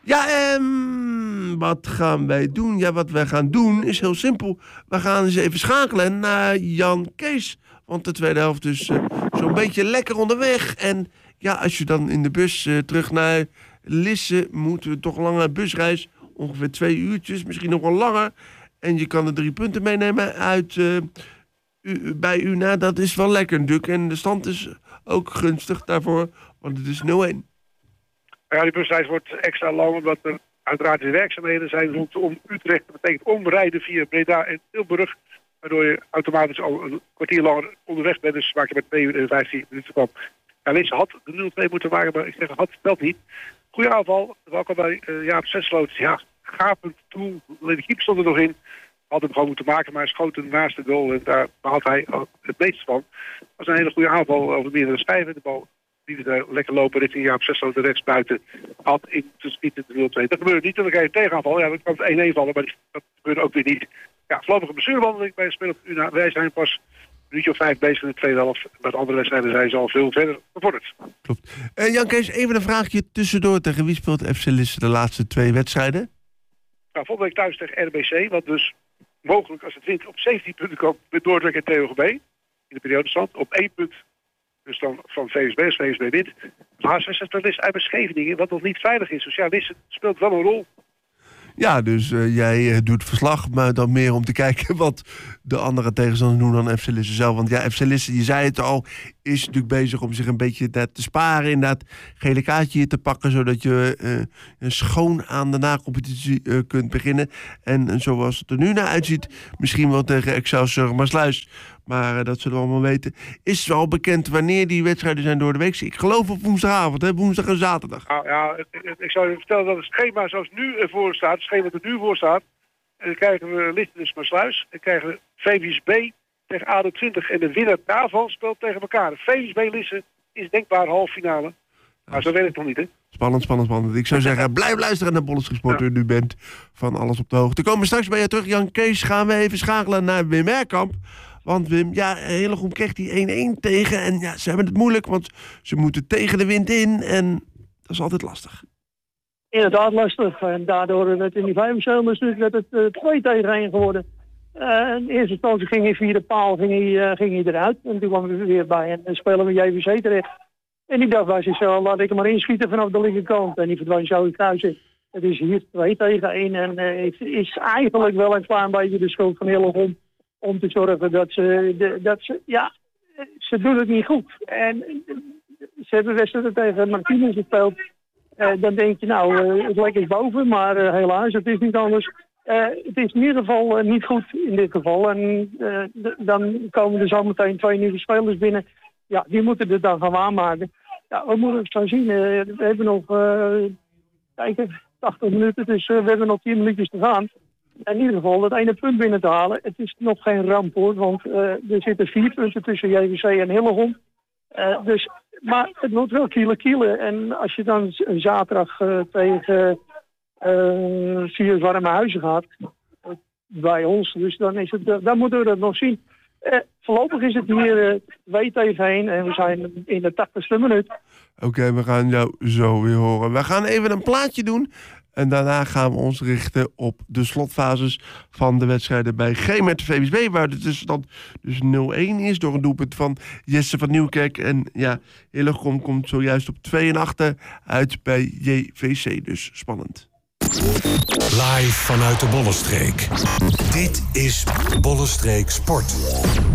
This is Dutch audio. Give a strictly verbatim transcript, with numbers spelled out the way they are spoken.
Ja, um, wat gaan wij doen? Ja, wat wij gaan doen is heel simpel. We gaan eens even schakelen naar Jan Kees. Want de tweede helft is uh, zo'n beetje lekker onderweg. En ja, als je dan in de bus uh, terug naar Lisse moet, we toch een lange busreis. Ongeveer twee uurtjes, misschien nog wel langer. En je kan er drie punten meenemen uit uh, u, bij U N A. Dat is wel lekker natuurlijk. En de stand is ook gunstig daarvoor, want het is nul een. Ja, die busreis wordt extra lang omdat er uiteraard werkzaamheden zijn rondom Utrecht. Dat betekent omrijden via Breda en Tilburg. Waardoor je automatisch al een kwartier langer onderweg bent. Dus maak je met twee uur en vijftien minuten van. Ja, Lisse had de nul twee moeten maken, maar ik zeg had telt niet. Goeie aanval. Welkom bij uh, Jaap Zesloot. Ja, gapend toe. De keeper stond er nog in. Had hem gewoon moeten maken, maar hij schoot hem naast de goal. En daar had hij het meeste van. Dat was een hele goede aanval over meerdere schijven. De bal die er lekker lopen richting Jaap Zesloot de rechts buiten. Had in te schieten de nul twee. Dat gebeurde niet. En dan krijg je tegenaanval. Ja, dan kan het één een vallen, maar dat gebeurde ook weer niet. Ja, voorlopige blessurewandeling bij een speler op U N A. Wij zijn pas een minuutje of vijf bezig in de tweede helft. Bij de andere wedstrijden zijn ze al veel verder gevorderd. Klopt. Uh, Jan Kees, even een vraagje tussendoor. Tegen wie speelt F C Lisse de laatste twee wedstrijden? Nou, volgende week thuis tegen R B C. Wat dus mogelijk als het wint op zeventien punten komt met Dordrecht en T O G B. In de periodestand. Op één punt. Dus dan van V S B als V S B wint. De laatste wedstrijd is uit bij Scheveningen. Wat nog niet veilig is. Dus ja, Lisse speelt wel een rol. Ja, dus uh, jij uh, doet verslag, maar dan meer om te kijken wat de andere tegenstanders doen dan F C Lisse zelf. Want ja, F C Lisse, je zei het al, is natuurlijk bezig om zich een beetje dat te sparen. Inderdaad, gele kaartje te pakken, zodat je uh, schoon aan de na-competitie uh, kunt beginnen. En uh, zoals het er nu naar uitziet, misschien wel tegen Excelsior Maassluis. Maar uh, dat zullen we allemaal weten. Is wel bekend wanneer die wedstrijden zijn door de week? Ik geloof op woensdagavond, hè? Woensdag en zaterdag. Nou ja, ik, ik zou je vertellen dat het schema zoals nu ervoor staat, het schema dat er nu voor staat, en dan krijgen we Lisse dus Maassluis, en krijgen we V S B tegen A D O twintig en de winnaar daarvan speelt tegen elkaar. V S B Lisse is denkbaar halve finale. Maar zo weet het nog niet, hè? Spannend, spannend, spannend. Ik zou zeggen, blijf luisteren naar Bolletjes Sport. Ja. U bent van alles op de hoogte. Komen we straks bij je terug, Jan Kees. Gaan we even schakelen naar Wim Herkamp. Want Wim, ja, Hillegom kreeg die één een tegen. En ja, ze hebben het moeilijk, want ze moeten tegen de wind in. En dat is altijd lastig. Inderdaad lastig. En daardoor werd het in die vijfenzeventig werd het uh, twee tegen één geworden. Uh, in eerste instantie ging hij via de paal ging hij, uh, ging hij eruit. En toen kwam hij weer bij en dan spelen we J V C terecht. En die dacht bij zichzelf, laat ik hem maar inschieten vanaf de linkerkant. En die verdween zo in kruis in. Het is hier twee tegen één. En uh, het is eigenlijk wel een klein beetje de schuld van Hillegom. Om te zorgen dat ze, de, dat ze, ja, ze doen het niet goed. En ze hebben wedstrijden tegen Martinez gespeeld. Uh, dan denk je, nou, uh, het lek is boven, maar uh, helaas, het is niet anders. Uh, het is in ieder geval uh, niet goed in dit geval. En uh, d- dan komen er zo meteen twee nieuwe spelers binnen. Ja, die moeten het dan gaan waarmaken. Ja, we moeten het zo zien. Uh, we hebben nog, uh, kijken, tachtig minuten, dus uh, we hebben nog tien minuutjes te gaan. In ieder geval dat ene punt binnen te halen. Het is nog geen ramp hoor, want uh, er zitten vier punten tussen J V C en Hillegom. Uh, dus, maar het wordt wel kielen kielen. En als je dan z- zaterdag uh, tegen uh, vier warme huizen gaat, uh, bij ons, dus dan, is het, uh, dan moeten we dat nog zien. Uh, voorlopig is het hier uh, twee tegen één en we zijn in de tachtigste minuut. Oké, okay, we gaan jou zo weer horen. We gaan even een plaatje doen. En daarna gaan we ons richten op de slotfases van de wedstrijden bij G met de V S B. Waar de tussenstand dus nul een is door een doelpunt van Jesse van Nieuwkerk. En ja, Hillegom komt zojuist op twee en achter uit bij J V C. Dus spannend. Live vanuit de Bollenstreek. Dit is Bollenstreek Sport.